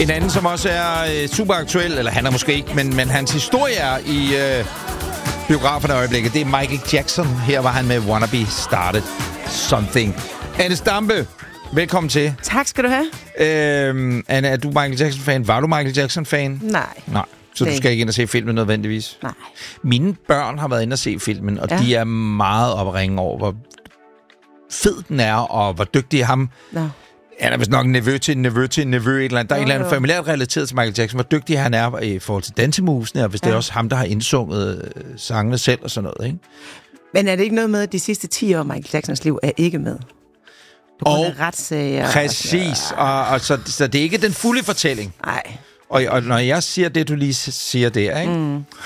En anden, som også er super aktuel, eller han er måske ikke, men hans historie er i biograferne i øjeblikket, det er Michael Jackson. Her var han med Wannabe Started Something. Anne Stampe, velkommen til. Tak skal du have. Anne, er du Michael Jackson-fan? Var du Michael Jackson-fan? Nej. Så du skal ikke ind og se filmen nødvendigvis? Nej. Mine børn har været inde og se filmen, og de er meget op at ringe over, hvor fed den er, og hvor dygtig ham. Nå. Han er vist nok en nevø til en nevø til en nevø. Der er et eller andet familiært relateret til Michael Jackson. Hvor dygtig han er i forhold til dansemusene, og hvis det er også ham, der har indsunget sangene selv og sådan noget, ikke? Men er det ikke noget med, at de sidste 10 år Michael Jacksons liv er ikke med? På grund af retssager. Præcis. Og så det er ikke den fulde fortælling. Nej. Og når jeg siger det, du lige siger der, ikke?